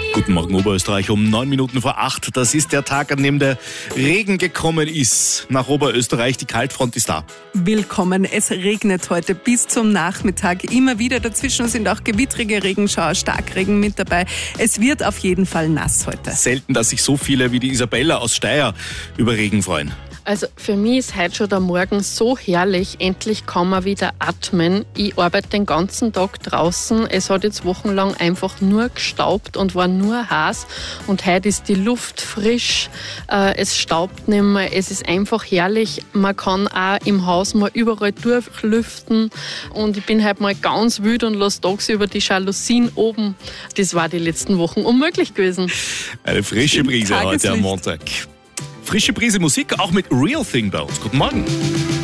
Guten Morgen Oberösterreich, um 9 Minuten vor 8. Das ist der Tag, an dem der Regen gekommen ist nach Oberösterreich. Die Kaltfront ist da. Willkommen. Es regnet heute bis zum Nachmittag immer wieder. Dazwischen sind auch gewittrige Regenschauer, Starkregen mit dabei. Es wird auf jeden Fall nass heute. Selten, dass sich so viele wie die Isabella aus Steyr über Regen freuen. Also für mich ist heute schon der Morgen so herrlich. Endlich kann man wieder atmen. Ich arbeite den ganzen Tag draußen. Es hat jetzt wochenlang einfach nur gestaubt und war nur heiß. Und heute ist die Luft frisch. Es staubt nicht mehr. Es ist einfach herrlich. Man kann auch im Haus mal überall durchlüften. Und ich bin heute mal ganz wild und lasse tagsüber die Jalousien oben. Das war die letzten Wochen unmöglich gewesen. Eine frische Brise heute am Montag. Frische Prise Musik, auch mit Real Thing bei uns. Guten Morgen.